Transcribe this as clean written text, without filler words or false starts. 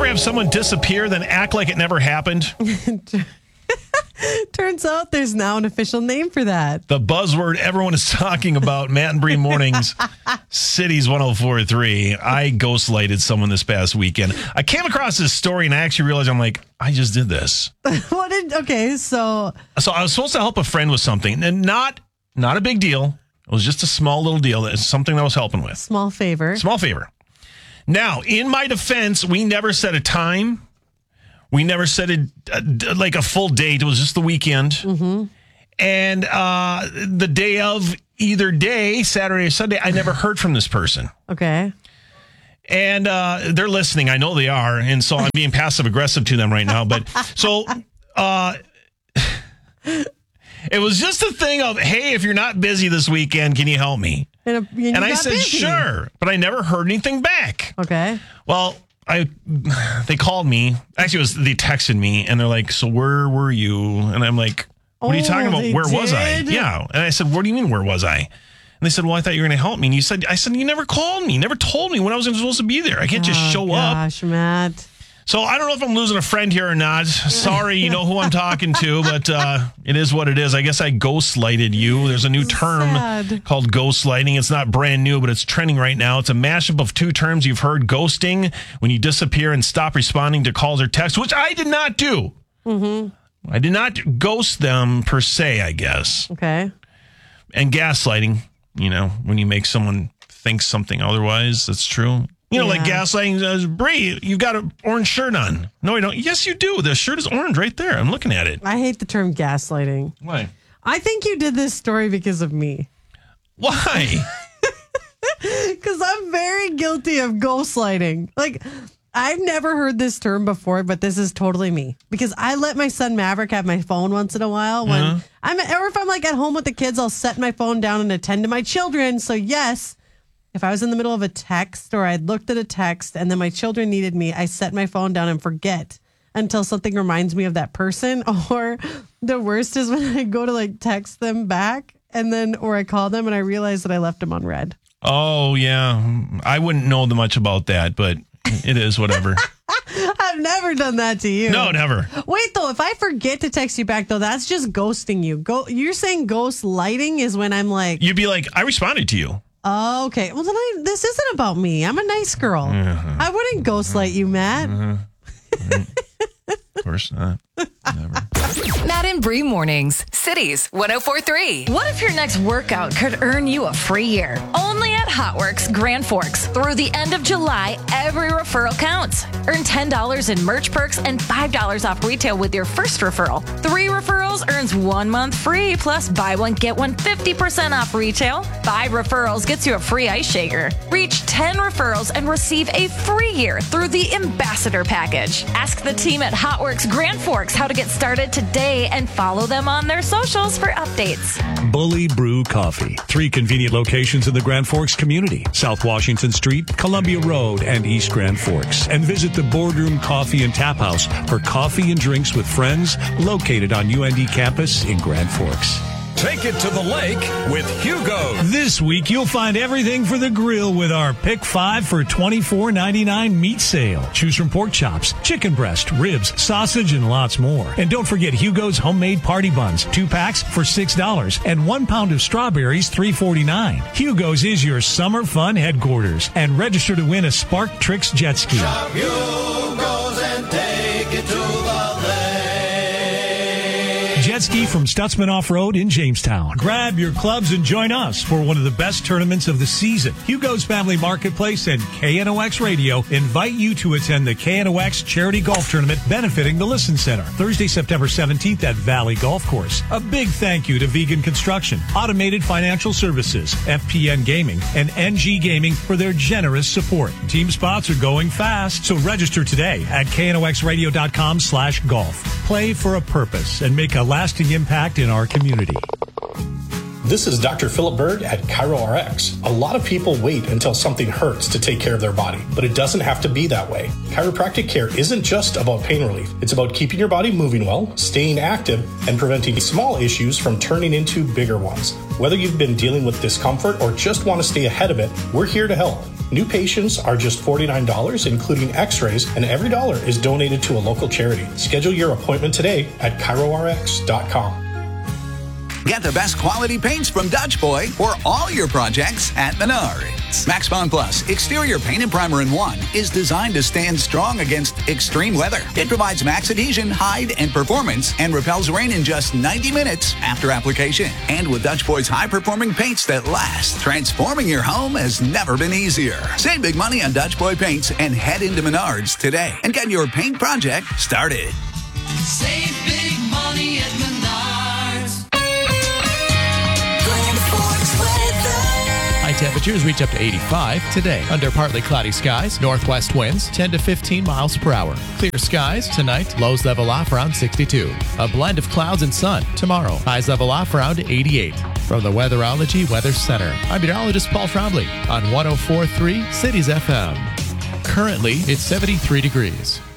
ever have someone disappear, then act like it never happened? Turns out there's now an official name for that. The buzzword everyone is talking about, Matt and Bree Mornings, Cities 104.3. I ghostlighted someone this past weekend. I came across this story and I actually realized, I'm like, I just did this. So I was supposed to help a friend with something, and not a big deal. It was just a small little deal. It's something I was helping with. Small favor. Now, in my defense, we never set a time. We never set a full date. It was just the weekend. Mm-hmm. And the day of either day, Saturday or Sunday, I never heard from this person. Okay. And they're listening. I know they are. And so I'm being passive aggressive to them right now. But so it was just a thing of, hey, if you're not busy this weekend, can you help me? And I said, busy. Sure. But I never heard anything back. Okay. Well, they called me. Actually, they texted me, and they're like, so where were you? And I'm like, what are you talking about? Where was I? Yeah. And I said, what do you mean, where was I? And they said, well, I thought you were going to help me. And I said, you never called me, never told me when I was supposed to be there. I can't just show up. Gosh, Matt. So I don't know if I'm losing a friend here or not. Sorry, you know who I'm talking to, but it is what it is. I guess I ghostlighted you. There's a new term called ghostlighting. It's not brand new, but it's trending right now. It's a mashup of two terms you've heard: ghosting, when you disappear and stop responding to calls or texts, which I did not do. Mm-hmm. I did not ghost them per se, I guess. Okay. And gaslighting, when you make someone think something otherwise, that's true. Like gaslighting. Bree, you've got an orange shirt on. No, I don't. Yes, you do. The shirt is orange right there. I'm looking at it. I hate the term gaslighting. Why? I think you did this story because of me. Why? Because I'm very guilty of ghostlighting. Like, I've never heard this term before, but this is totally me. Because I let my son Maverick have my phone once in a while. When or if I'm at home with the kids, I'll set my phone down and attend to my children. So yes, if I was in the middle of a text or I'd looked at a text and then my children needed me, I set my phone down and forget until something reminds me of that person. Or the worst is when I go to text them back or I call them and I realize that I left them on red. Oh, yeah. I wouldn't know much about that, but it is whatever. I've never done that to you. No, never. Wait, though, if I forget to text you back, though, that's just ghosting you. You're saying ghost lighting is when I'm like... You'd be like, I responded to you. Oh, okay. Well, then this isn't about me. I'm a nice girl. I wouldn't ghostlight you, Matt. Of course not. Never. Matt and Bree Mornings, Cities 104.3. What if your next workout could earn you a free year? Only at HotWorks Grand Forks. Through the end of July, every referral counts. Earn $10 in merch perks and $5 off retail with your first referral. 3 referrals earns 1 month free, plus buy one, get one 50% off retail. 5 referrals gets you a free ice shaker. Reach 10 referrals and receive a free year through the Ambassador Package. Ask the team at HotWorks Grand Forks how to get started today and follow them on their socials for updates. Bully Brew Coffee. 3 convenient locations in the Grand Forks community: South Washington Street, Columbia Road, and East Grand Forks. And visit the Boardroom Coffee and Tap House for coffee and drinks with friends, located on UND campus in Grand Forks. Take it to the lake with Hugo. This week, you'll find everything for the grill with our Pick 5 for $24.99 meat sale. Choose from pork chops, chicken breast, ribs, sausage, and lots more. And don't forget Hugo's homemade party buns, 2 packs for $6, and 1 pound of strawberries, $3.49. Hugo's is your summer fun headquarters. And register to win a Spark Tricks jet ski. Shop Hugo's and take it to the lake. Jet ski from Stutzman Off-Road in Jamestown. Grab your clubs and join us for one of the best tournaments of the season. Hugo's Family Marketplace and KNOX Radio invite you to attend the KNOX Charity Golf Tournament benefiting the Listen Center, Thursday, September 17th at Valley Golf Course. A big thank you to Vegan Construction, Automated Financial Services, FPN Gaming, and NG Gaming for their generous support. Team spots are going fast, so register today at knoxradio.com/golf. Play for a purpose and make a lasting impact in our community. This is Dr. Philip Berg at ChiroRx. A lot of people wait until something hurts to take care of their body, but it doesn't have to be that way. Chiropractic care isn't just about pain relief. It's about keeping your body moving well, staying active, and preventing small issues from turning into bigger ones. Whether you've been dealing with discomfort or just want to stay ahead of it, we're here to help. New patients are just $49, including x-rays, and every dollar is donated to a local charity. Schedule your appointment today at ChiroRx.com. Get the best quality paints from Dutch Boy for all your projects at Menards. Max Bond Plus Exterior Paint and Primer in 1 is designed to stand strong against extreme weather. It provides max adhesion, hide, and performance and repels rain in just 90 minutes after application. And with Dutch Boy's high-performing paints that last, transforming your home has never been easier. Save big money on Dutch Boy paints and head into Menards today and get your paint project started. Save big money at Menards. High temperatures reach up to 85 today. Under partly cloudy skies, northwest winds 10 to 15 miles per hour. Clear skies tonight, lows level off around 62. A blend of clouds and sun tomorrow. Highs level off around 88. From the Weatherology Weather Center, I'm meteorologist Paul Trombley on 104.3 Cities FM. Currently, it's 73 degrees.